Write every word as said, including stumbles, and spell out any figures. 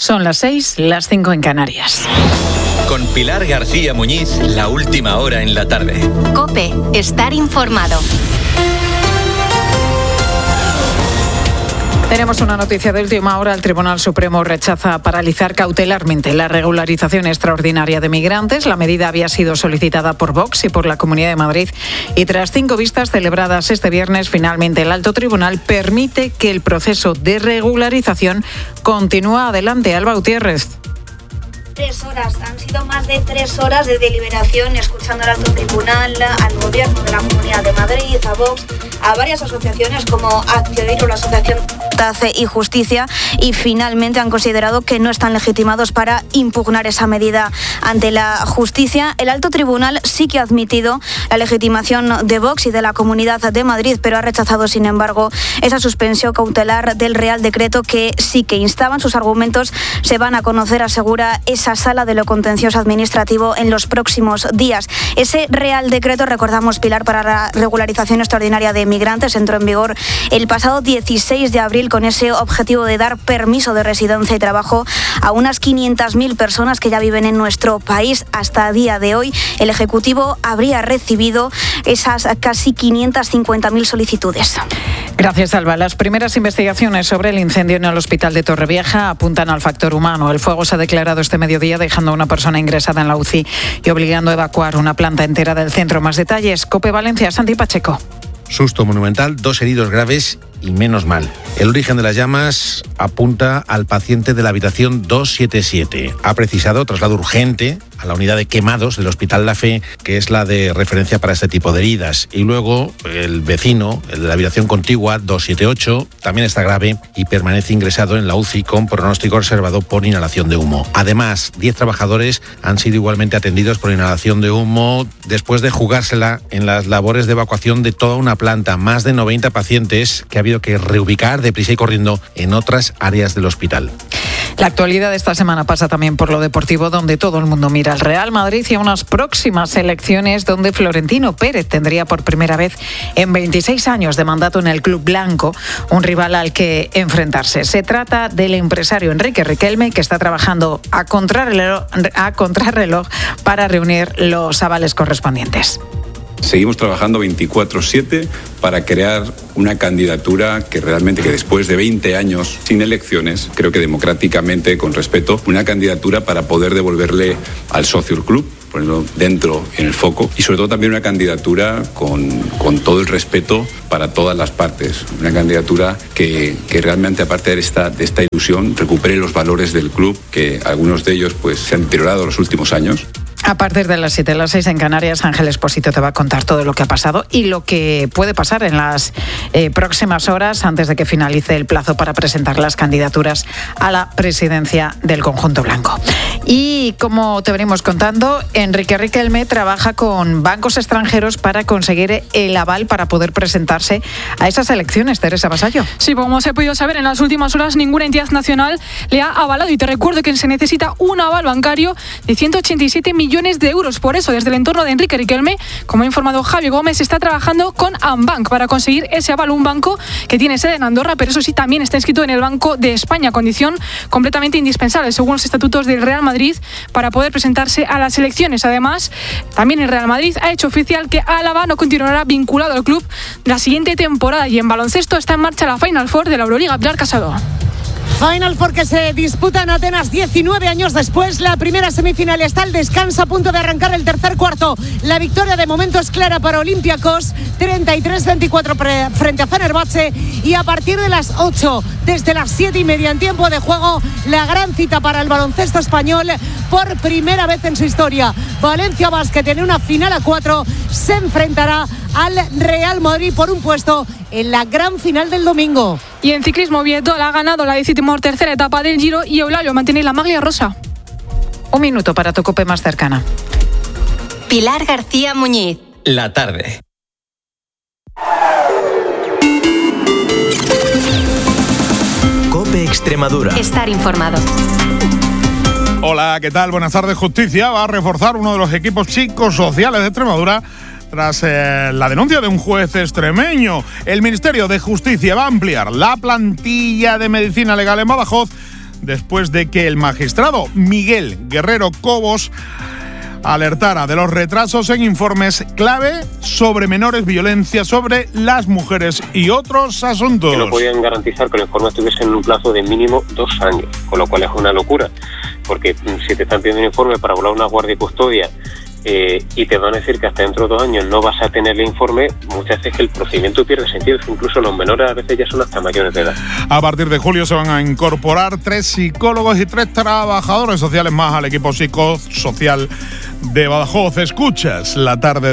Son las seis, las cinco en Canarias. Con Pilar García Muñiz, la última hora en la tarde. COPE, estar informado. Tenemos una noticia de última hora. El Tribunal Supremo rechaza paralizar cautelarmente la regularización extraordinaria de migrantes. La medida había sido solicitada por Vox y por la Comunidad de Madrid. Y tras cinco vistas celebradas este viernes, finalmente el Alto Tribunal permite que el proceso de regularización continúe adelante. Alba Gutiérrez. Tres horas, han sido más de tres horas de deliberación, escuchando al Alto Tribunal, al Gobierno de la Comunidad de Madrid, a Vox, a varias asociaciones como Actioir o la Asociación Tace y Justicia, y finalmente han considerado que no están legitimados para impugnar esa medida ante la justicia. El Alto Tribunal sí que ha admitido la legitimación de Vox y de la Comunidad de Madrid, pero ha rechazado, sin embargo, esa suspensión cautelar del Real Decreto que sí que instaban. Sus argumentos se van a conocer, asegura esa Esa sala de lo contencioso administrativo en los próximos días. Ese Real Decreto, recordamos, Pilar, para la regularización extraordinaria de migrantes, entró en vigor el pasado dieciséis de abril con ese objetivo de dar permiso de residencia y trabajo a unas quinientas mil personas que ya viven en nuestro país. Hasta el día de hoy, el Ejecutivo habría recibido esas casi quinientas cincuenta mil solicitudes. Gracias, Alba. Las primeras investigaciones sobre el incendio en el hospital de Torrevieja apuntan al factor humano. El fuego se ha declarado este mediodía, dejando a una persona ingresada en la U C I y obligando a evacuar una planta entera del centro. Más detalles, COPE Valencia, Santi Pacheco. Susto monumental, dos heridos graves y menos mal. El origen de las llamas apunta al paciente de la habitación doscientos setenta y siete. Ha precisado traslado urgente a la unidad de quemados del Hospital La Fe, que es la de referencia para este tipo de heridas. Y luego el vecino, el de la habitación contigua doscientos setenta y ocho, también está grave y permanece ingresado en la U C I con pronóstico reservado por inhalación de humo. Además, diez trabajadores han sido igualmente atendidos por inhalación de humo después de jugársela en las labores de evacuación de toda una planta. Más de noventa pacientes que ha habido que reubicar deprisa y corriendo en otras áreas del hospital. La actualidad de esta semana pasa también por lo deportivo, donde todo el mundo mira al Real Madrid y a unas próximas elecciones donde Florentino Pérez tendría por primera vez en veintiséis años de mandato en el club blanco un rival al que enfrentarse. Se trata del empresario Enrique Riquelme, que está trabajando a contrarreloj, a contrarreloj para reunir los avales correspondientes. Seguimos trabajando veinticuatro siete para crear una candidatura que realmente, que después de veinte años sin elecciones, creo que democráticamente, con respeto, una candidatura para poder devolverle al socio el club, ponerlo dentro en el foco, y sobre todo también una candidatura con, con todo el respeto para todas las partes. Una candidatura que, que realmente, aparte de esta, de esta ilusión, recupere los valores del club, que algunos de ellos pues, se han deteriorado en los últimos años. A partir de las siete de las seis en Canarias, Ángel Expósito te va a contar todo lo que ha pasado y lo que puede pasar en las eh, próximas horas antes de que finalice el plazo para presentar las candidaturas a la presidencia del conjunto blanco. Y como te venimos contando, Enrique Riquelme trabaja con bancos extranjeros para conseguir el aval para poder presentarse a esas elecciones. Teresa Vasallo. Sí, como se ha podido saber, en las últimas horas ninguna entidad nacional le ha avalado, y te recuerdo que se necesita un aval bancario de ciento ochenta y siete millones de euros. Por eso, desde el entorno de Enrique Riquelme, como ha informado Javi Gómez, está trabajando con Ambank para conseguir ese aval, un banco que tiene sede en Andorra, pero eso sí, también está inscrito en el Banco de España, condición completamente indispensable, según los estatutos del Real Madrid, para poder presentarse a las elecciones. Además, también el Real Madrid ha hecho oficial que Álava no continuará vinculado al club la siguiente temporada, y en baloncesto está en marcha la Final Four de la Euroliga. Pilar Casado. Final porque se disputa en Atenas diecinueve años después. La primera semifinal está al descanso, a punto de arrancar el tercer cuarto. La victoria de momento es clara para Olympiacos, treinta y tres veinticuatro frente a Fenerbahce, y a partir de las ocho, desde las siete y media en tiempo de juego, la gran cita para el baloncesto español por primera vez en su historia. Valencia Basket en una final a cuatro se enfrentará al Real Madrid por un puesto en la gran final del domingo. Y en ciclismo, Viedol ha ganado la decimotercera etapa del Giro y Eulalio mantiene la maglia rosa. Un minuto para tu COPE más cercana. Pilar García Muñiz. La tarde. COPE Extremadura. Estar informado. Hola, ¿qué tal? Buenas tardes. Justicia va a reforzar uno de los equipos psicosociales de Extremadura tras eh, la denuncia de un juez extremeño. El Ministerio de Justicia va a ampliar la plantilla de medicina legal en Badajoz después de que el magistrado Miguel Guerrero Cobos alertara de los retrasos en informes clave sobre menores, violencia sobre las mujeres y otros asuntos. Que no podían garantizar que los informes estuviesen en un plazo de mínimo dos años, con lo cual es una locura, porque si te están pidiendo un informe para volar una guardia y custodia eh, y te van a decir que hasta dentro de dos años no vas a tener el informe, muchas veces que el procedimiento pierde sentido, incluso los menores a veces ya son hasta mayores de edad. A partir de julio se van a incorporar tres psicólogos y tres trabajadores sociales más al equipo psicosocial de Badajoz. Escuchas la tarde